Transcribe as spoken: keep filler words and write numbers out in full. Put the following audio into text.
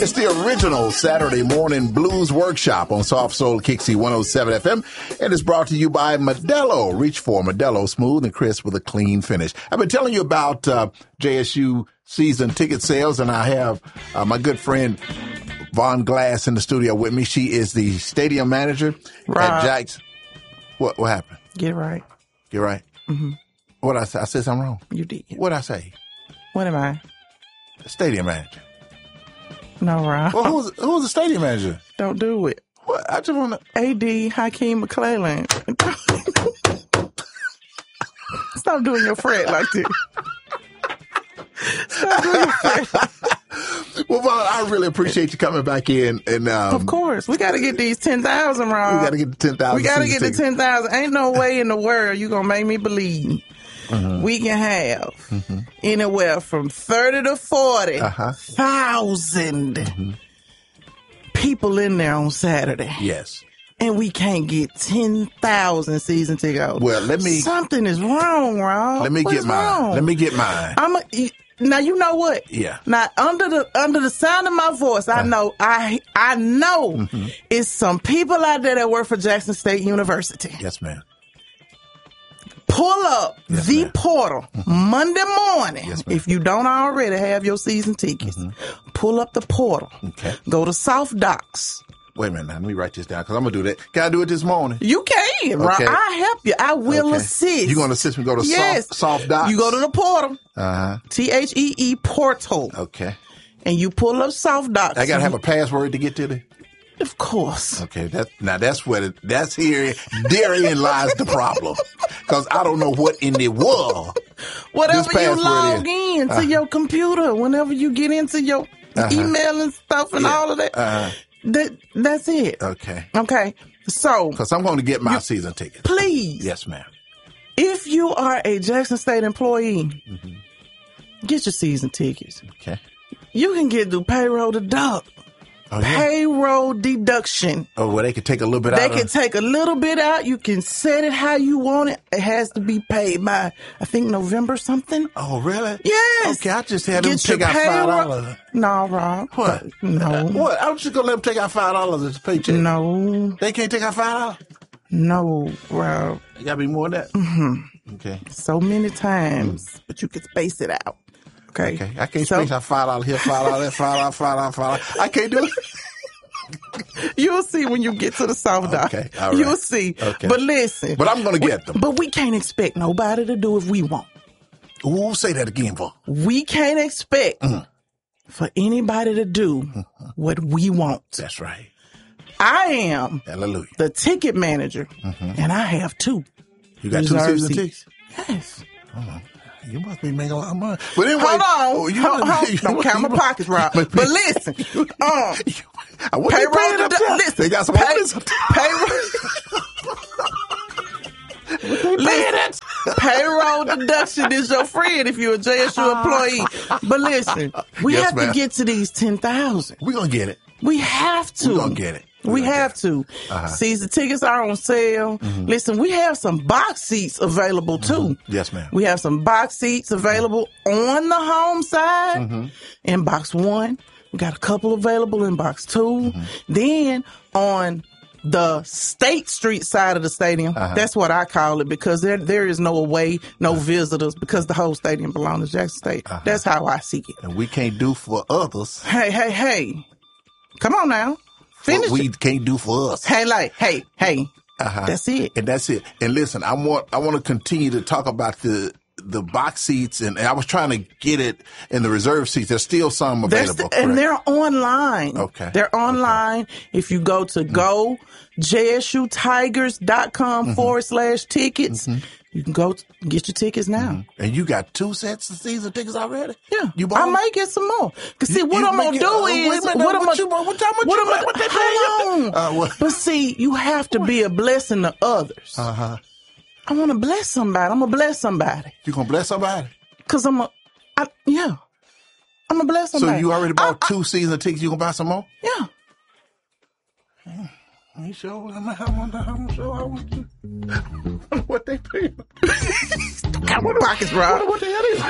It's the original Saturday morning blues workshop on Soft Soul Kixie one oh seven F M, and it's brought to you by Modelo. Reach for Modelo, smooth and crisp with a clean finish. I've been telling you about uh, J S U season ticket sales, and I have uh, my good friend Vaughn Glass in the studio with me. She is the stadium manager Rob. at Jack's. What what happened? Get right. Get right? Mm-hmm. What I say? I said something wrong? You did. What I say? What am I? Stadium manager. No, Rob. Well, who's who's the stadium manager? Don't do it. What? I just want to. A D Hakeem McClellan. Stop doing your fret like this. Stop doing your fret. Well, Vaughn, I really appreciate you coming back in. And um, Of course. We got to get these ten thousand, Rob. we got to get the ten thousand. We got to get the ten thousand. Ain't no way in the world you going to make me believe mm-hmm. we can have mm-hmm. anywhere from thirty to forty uh-huh. thousand mm-hmm. people in there on Saturday. Yes. And we can't get ten thousand season tickets. Well, let me. Something is wrong, Rob. Let me What's get mine. wrong? Let me get mine. I'm a, now you know what? Yeah. Now under the under the sound of my voice, I know I I know mm-hmm. it's some people out there that work for Jackson State University. Yes, ma'am. Pull up yes, the ma'am. portal mm-hmm. Monday morning. Yes, ma'am. If you don't already have your season tickets, mm-hmm. pull up the portal. Okay. Go to South Docks. Wait a minute. Now, let me write this down because I'm going to do that. Can I do it this morning? You can. Okay. I'll help you. I will okay. assist. You're going to assist me go to yes. Soft, soft Docks? You go to the portal. Uh-huh. T H E E portal. Okay. And you pull up Soft Docks. I got to have a password to get to the... Of course. Okay. That, now, that's what it... That's here. Therein lies the problem. Because I don't know what in the world Whatever this you log is. in to uh-huh. your computer, whenever you get into your uh-huh. email and stuff and yeah. all of that, uh-huh. that that's it. Okay. Okay. So... Because I'm going to get my you, season ticket. Please. Yes, ma'am. If you are a Jackson State employee, mm-hmm. get your season tickets. Okay. You can get the payroll deduct. Oh, yeah? Payroll deduction. Oh, well, they could take a little bit they out They can of... take a little bit out. You can set it how you want it. It has to be paid by, I think, November something. Oh, really? Yes. Okay, I just had get them take out five dollars. No, Rob. What? No. What? I was just going to let them take out five dollars as a paycheck. No. They can't take out five dollars? No, Rob. You got to be more than that? Mm-hmm. Okay. So many times, mm. but you can space it out. Okay. Okay. I can't so, space out five dollars here, five dollars there, five dollars, five dollars, five dollars. I can't do it. You'll see when you get to the South Dock. Okay, all right. You'll see. Okay. But listen. But I'm going to get them. But we can't expect nobody to do if we won't. Ooh, say that again, Vaughn. We can't expect mm. for anybody to do mm-hmm. what we want. That's right. I am Hallelujah. the ticket manager, mm-hmm. and I have two. You got two season tickets? Yes. Oh, you must be making a lot of money. But anyway, hold on. Oh, you hold, must, hold, you don't must, count my must, pockets, Rob. But listen. Um, payroll deduction. Listen. They got some pay, money. Payroll. Listen, payroll deduction is your friend if you're a J S U employee. But listen, we yes, have ma'am. to get to these ten thousand. We're going to get it. We have to. We're going to get it. We're we have to. Uh-huh. Season tickets are on sale. Mm-hmm. Listen, we have some box seats available too. Mm-hmm. Yes, ma'am. We have some box seats available on the home side mm-hmm. in box one. We got a couple available in box two. Mm-hmm. Then on the State Street side of the stadium, uh-huh. that's what I call it because there there is no away, no uh-huh. visitors because the whole stadium belongs to Jackson State. Uh-huh. That's how I see it. And we can't do for others. Hey, hey, hey. Come on now. Finish what we it. can't do for us. Hey, like, hey, hey. Uh-huh. That's it. And that's it. And listen, I want I want to continue to talk about the the box seats, and, and I was trying to get it in the reserve seats. There's still some available. The, and they're online. Okay. They're online. Okay. If you go to mm-hmm. go J S U Tigers dot com mm-hmm. forward slash tickets, mm-hmm. you can go t- get your tickets now. Mm-hmm. And you got two sets of season tickets already? Yeah. You bought I them? might get some more. Cause see, what you I'm going to do uh, is, wait a minute, what, what, what, you, what, what time, what, what you, am I, what they hold on. Uh, what? But see, you have to be a blessing to others. Uh-huh. I want to bless somebody. I'm going to bless somebody. You going to bless somebody? Cause I'm a, I, yeah. I'm going to bless somebody. So you already bought I, two I, season tickets, you going to buy some more? Yeah. Yeah. I ain't sure. I'm not sure I want to. What they pay. Count my pockets, Rob. What, what the hell is